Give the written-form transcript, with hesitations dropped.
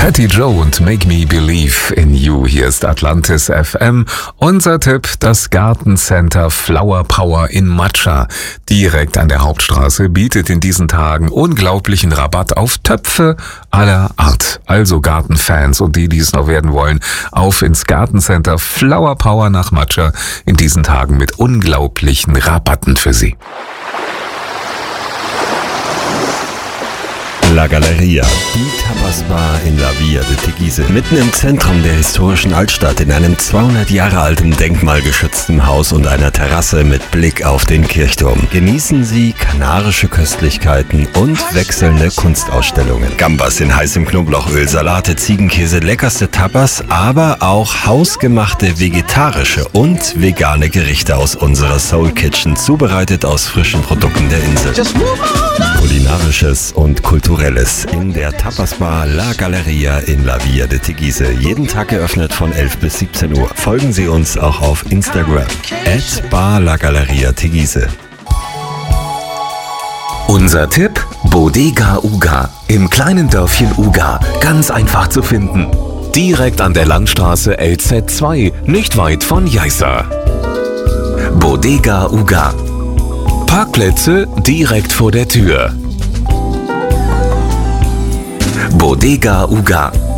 Patty Joe und Make Me Believe in You. Hier ist Atlantis FM. Unser Tipp, das Gartencenter Flower Power in Matcha, direkt an der Hauptstraße, bietet in diesen Tagen unglaublichen Rabatt auf Töpfe aller Art. Also Gartenfans und die es noch werden wollen, auf ins Gartencenter Flower Power nach Matcha in diesen Tagen mit unglaublichen Rabatten für Sie. La Galleria, die Tapas-Bar in La Via de Teguise. Mitten im Zentrum der historischen Altstadt, in einem 200 Jahre alten denkmalgeschützten Haus und einer Terrasse mit Blick auf den Kirchturm. Genießen Sie kanarische Köstlichkeiten und wechselnde Kunstausstellungen. Gambas in heißem Knoblauchöl, Salate, Ziegenkäse, leckerste Tapas, aber auch hausgemachte vegetarische und vegane Gerichte aus unserer Soul Kitchen, zubereitet aus frischen Produkten der Insel. Kulinarisches und Kulturelles in der Tapas-Bar La Galleria in La Via de Teguise. Jeden Tag geöffnet von 11 bis 17 Uhr. Folgen Sie uns auch auf Instagram @BarLaGalleria-Teguise. Unser Tipp: Bodega Uga im kleinen Dörfchen Uga. Ganz einfach zu finden. Direkt an der Landstraße LZ2, nicht weit von Jaiza. Bodega Uga. Parkplätze direkt vor der Tür. Bodega Uga.